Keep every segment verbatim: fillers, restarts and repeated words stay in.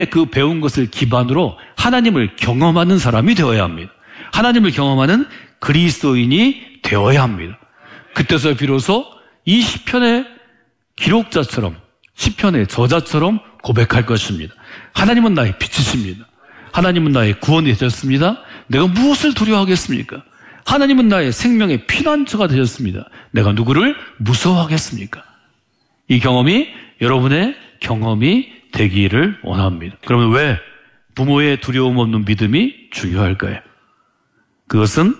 그 배운 것을 기반으로 하나님을 경험하는 사람이 되어야 합니다. 하나님을 경험하는 그리스도인이 되어야 합니다. 그때서 비로소 이 시편의 기록자처럼, 시편의 저자처럼 고백할 것입니다. 하나님은 나의 빛이십니다. 하나님은 나의 구원이 되셨습니다. 내가 무엇을 두려워하겠습니까? 하나님은 나의 생명의 피난처가 되셨습니다. 내가 누구를 무서워하겠습니까? 이 경험이 여러분의 경험이 되기를 원합니다. 그러면 왜 부모의 두려움 없는 믿음이 중요할까요? 그것은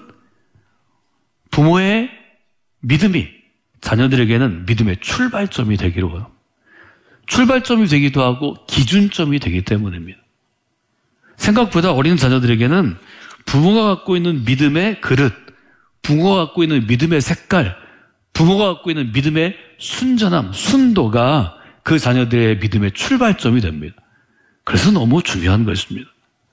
부모의 믿음이 자녀들에게는 믿음의 출발점이 되기를 원합니다. 출발점이 되기도 하고 기준점이 되기 때문입니다. 생각보다 어린 자녀들에게는 부모가 갖고 있는 믿음의 그릇, 부모가 갖고 있는 믿음의 색깔, 부모가 갖고 있는 믿음의 순전함, 순도가 그 자녀들의 믿음의 출발점이 됩니다. 그래서 너무 중요한 것입니다.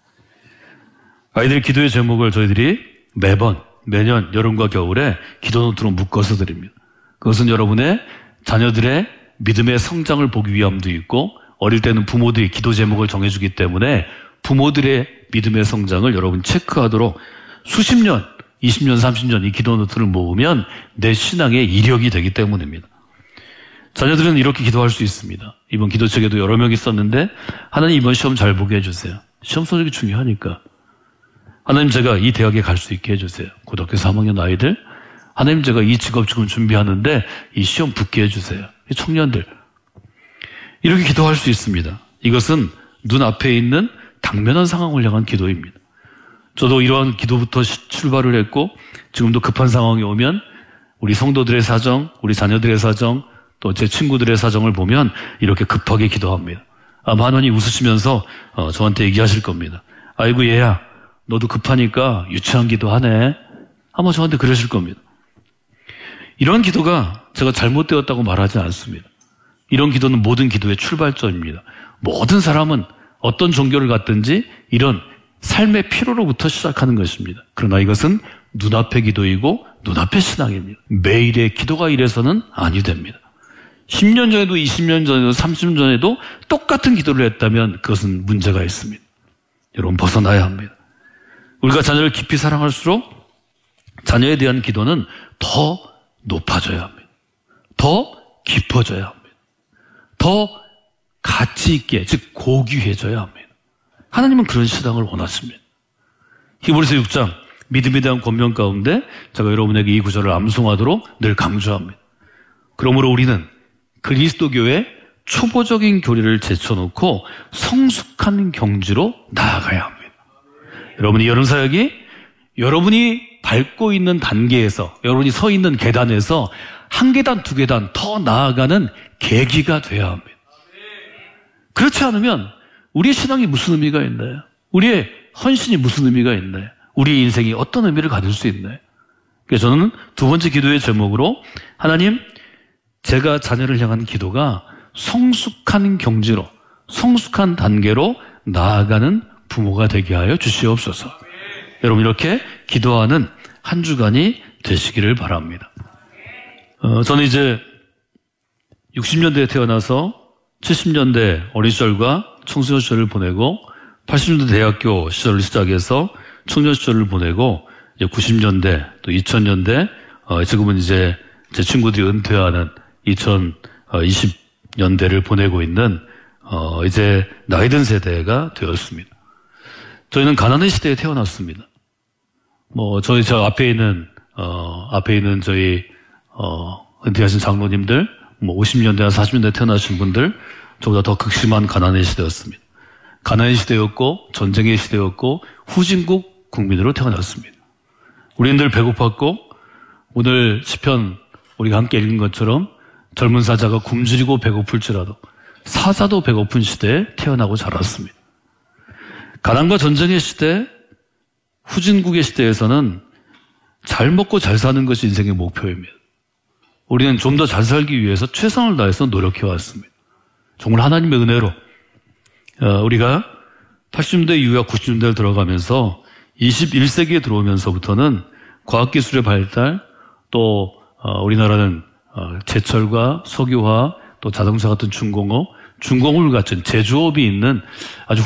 아이들 기도의 제목을 저희들이 매번, 매년 여름과 겨울에 기도 노트로 묶어서 드립니다. 그것은 여러분의 자녀들의 믿음의 성장을 보기 위함도 있고, 어릴 때는 부모들이 기도 제목을 정해주기 때문에 부모들의 믿음의 성장을 여러분 체크하도록 수십 년, 이십 년, 삼십 년 이 기도 노트를 모으면 내 신앙의 이력이 되기 때문입니다. 자녀들은 이렇게 기도할 수 있습니다. 이번 기도책에도 여러 명이 썼는데, 하나님 이번 시험 잘 보게 해주세요. 시험 성적이 중요하니까. 하나님 제가 이 대학에 갈 수 있게 해주세요. 고등학교 삼 학년 아이들. 하나님 제가 이 직업 지금 준비하는데 이 시험 붙게 해주세요. 이 청년들. 이렇게 기도할 수 있습니다. 이것은 눈앞에 있는 당면한 상황을 향한 기도입니다. 저도 이러한 기도부터 출발을 했고, 지금도 급한 상황이 오면 우리 성도들의 사정, 우리 자녀들의 사정, 또 제 친구들의 사정을 보면 이렇게 급하게 기도합니다. 아마 하나님 웃으시면서 어, 저한테 얘기하실 겁니다. 아이고 얘야, 너도 급하니까 유치한 기도하네. 아마 저한테 그러실 겁니다. 이런 기도가 제가 잘못되었다고 말하지 않습니다. 이런 기도는 모든 기도의 출발점입니다. 모든 사람은 어떤 종교를 갖든지 이런 삶의 필요로부터 시작하는 것입니다. 그러나 이것은 눈앞의 기도이고 눈앞의 신앙입니다. 매일의 기도가 이래서는 아니 됩니다. 십 년 전에도 이십 년 전에도 삼십 년 전에도 똑같은 기도를 했다면 그것은 문제가 있습니다. 여러분 벗어나야 합니다. 우리가 자녀를 깊이 사랑할수록 자녀에 대한 기도는 더 높아져야 합니다. 더 깊어져야 합니다. 더 가치 있게, 즉 고귀해져야 합니다. 하나님은 그런 신앙을 원하십니다. 히브리서 육 장 믿음에 대한 권면 가운데 제가 여러분에게 이 구절을 암송하도록 늘 강조합니다. 그러므로 우리는 그리스도교의 초보적인 교리를 제쳐놓고 성숙한 경지로 나아가야 합니다. 여러분이 여름 사역이 여러분이 밟고 있는 단계에서, 여러분이 서 있는 계단에서 한 계단, 두 계단 더 나아가는 계기가 돼야 합니다. 그렇지 않으면 우리의 신앙이 무슨 의미가 있나요? 우리의 헌신이 무슨 의미가 있나요? 우리의 인생이 어떤 의미를 가질 수 있나요? 그래서 저는 두 번째 기도의 제목으로 하나님, 제가 자녀를 향한 기도가 성숙한 경지로, 성숙한 단계로 나아가는 부모가 되게 하여 주시옵소서. 여러분 이렇게 기도하는 한 주간이 되시기를 바랍니다. 어, 저는 이제 육십 년대에 태어나서 칠십 년대 어린 시절과 청소년 시절을 보내고 팔십 년대 대학교 시절을 시작해서 청년 시절을 보내고 이제 구십 년대 또 이천 년대 어, 지금은 이제 제 친구들이 은퇴하는 이천이십 년대를 보내고 있는 어, 이제 나이 든 세대가 되었습니다. 저희는 가난의 시대에 태어났습니다. 뭐 저희 저 앞에 있는 어, 앞에 있는 저희 어, 은퇴하신 장로님들, 뭐 오십 년대나 사십 년대 태어나신 분들, 저보다 더 극심한 가난의 시대였습니다. 가난의 시대였고, 전쟁의 시대였고, 후진국 국민으로 태어났습니다. 우리는 늘 배고팠고, 오늘 시편 우리가 함께 읽은 것처럼 젊은 사자가 굶주리고 배고플지라도 사자도 배고픈 시대에 태어나고 자랐습니다. 가난과 전쟁의 시대, 후진국의 시대에서는 잘 먹고 잘 사는 것이 인생의 목표입니다. 우리는 좀 더 잘 살기 위해서 최선을 다해서 노력해왔습니다. 정말 하나님의 은혜로 우리가 팔십 년대 이후와 구십 년대를 들어가면서 이십일 세기에 들어오면서부터는 과학기술의 발달, 또 우리나라는 제철과 석유화, 또 자동차 같은 중공업, 중공을 갖춘 제조업이 있는 아주